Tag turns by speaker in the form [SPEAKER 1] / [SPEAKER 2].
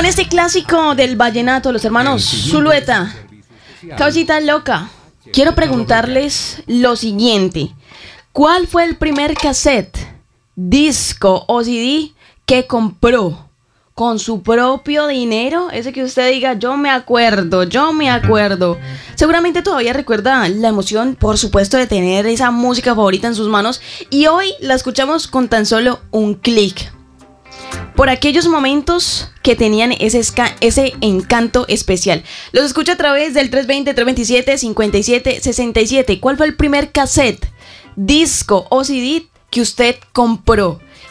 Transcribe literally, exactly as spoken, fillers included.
[SPEAKER 1] Con este clásico del vallenato, los hermanos Zulueta, Causita Loca, quiero preguntarles lo siguiente. ¿Cuál fue el primer cassette, disco o C D que compró con su propio dinero? Ese que usted diga, yo me acuerdo, yo me acuerdo. Seguramente todavía recuerda la emoción, por supuesto, de tener esa música favorita en sus manos. Y hoy la escuchamos con tan solo un clic. Por aquellos momentos que tenían ese, ese encanto especial. Los escucho a través del tres veinte, tres veintisiete, cincuenta y siete sesenta y siete. ¿Cuál fue el primer cassette, disco o C D que usted compró?